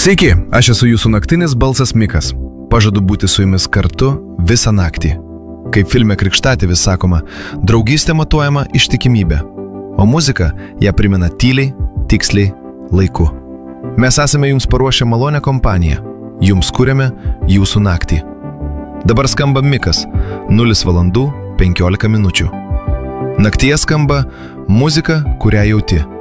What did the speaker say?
Sveiki, aš esu jūsų naktinis balsas Mikas. Pažadu būti su jumis kartu visą naktį. Kaip filme Krikštatėvis sakoma, draugystė matuojama ištikimybė, o muzika ją primena tyliai, tiksliai, laiku. Mes esame jums paruošę malonę kompaniją, jums kuriame jūsų naktį. Dabar skamba Mikas, 0 valandų 15 minučių. Naktyje skamba muzika, kurią jauti.